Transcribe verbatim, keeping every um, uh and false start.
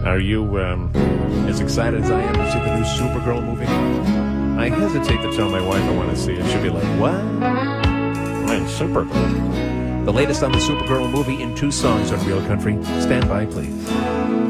Are you um, as excited as I am to see the new Supergirl movie? I hesitate to tell my wife I want to see it. She'll be like, what? Man, Supergirl. The latest on the Supergirl movie in two songs on Real Country. Stand by, please.